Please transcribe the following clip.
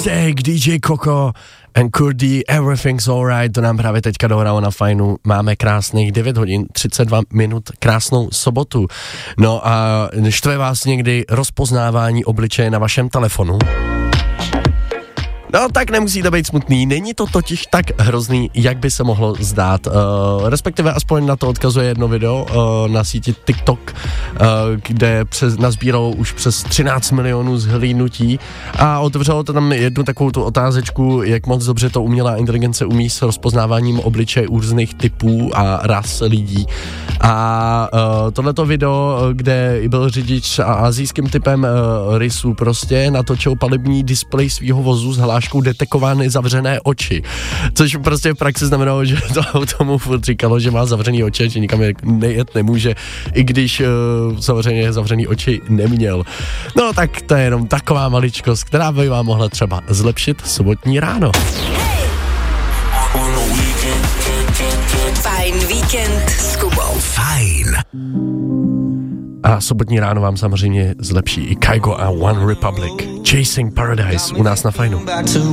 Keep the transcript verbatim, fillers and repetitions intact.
Mistake, D J Coco and Kurdy, Everything's Alright, to nám právě teďka dohrálo na fajnu. Máme krásných devět hodin, třicet dva minut, krásnou sobotu. No a štve vás někdy rozpoznávání obličeje na vašem telefonu? No tak nemusíte být smutný, není to totiž tak hrozný, jak by se mohlo zdát. Uh, respektive aspoň na to odkazuje jedno video uh, na síti TikTok, uh, kde přes, nazbíralo už přes třináct milionů zhlídnutí a otevřelo to tam jednu takovou tu otázečku, jak moc dobře to umělá inteligence umí s rozpoznáváním obličeje různých typů a ras lidí. A uh, tohleto video, kde byl řidič a asijským typem uh, rysů prostě natočil palební displej svýho vozu s hláškou detekovány zavřené oči. Což prostě v praxi znamenalo, že to tomu furt říkalo, že má zavřený oči, že nikam nejet nemůže, i když uh, samozřejmě zavřený oči neměl. No tak to je jenom taková maličkost, která by vám mohla třeba zlepšit sobotní ráno. Fajn víkend s Kubou. Fajn. A sobotní ráno vám samozřejmě zlepší i Kygo a One Republic. Chasing Paradise u nás na Fajnu.